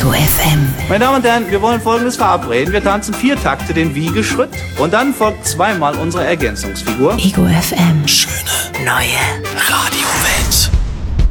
Ego FM. Meine Damen und Herren, wir wollen Folgendes verabreden. Wir tanzen 4 Takte den Wiegeschritt und dann folgt 2-mal unsere Ergänzungsfigur. Ego FM. Schöne Neue Radio.